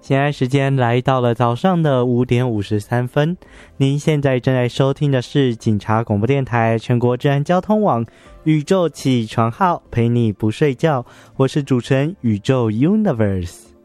现在时间来到了早上的5点53分，您现在正在收听的是警察广播电台全国治安交通网宇宙起床号，陪你不睡觉，我是主持人宇宙 Universe。